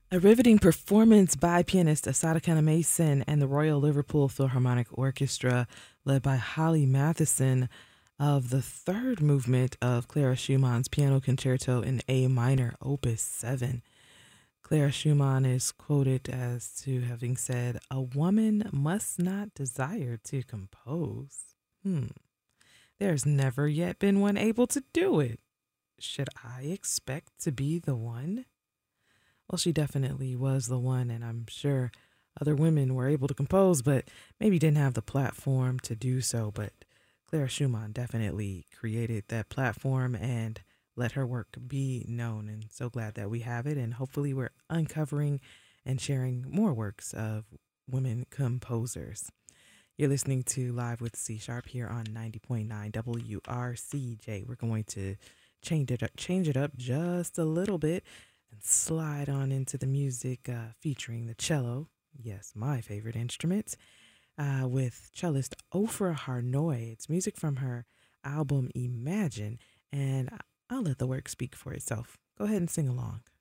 A riveting performance by pianist Asada Kana Mason and the Royal Liverpool Philharmonic Orchestra, led by Holly Matheson, of the third movement of Clara Schumann's Piano Concerto in A minor, Opus 7. Clara Schumann is quoted as to having said, "A woman must not desire to compose. Hmm. There's never yet been one able to do it. Should I expect to be the one?" Well, she definitely was the one, and I'm sure other women were able to compose, but maybe didn't have the platform to do so. But Clara Schumann definitely created that platform and let her work be known. And so glad that we have it. And hopefully, we're uncovering and sharing more works of women composers. You're listening to Live with C Sharp here on 90.9 WRCJ. We're going to change it up just a little bit and slide on into the music featuring the cello. Yes, my favorite instrument, with cellist Ofra Harnoy. It's music from her album Imagine, and I'll let the work speak for itself. Go ahead and sing along.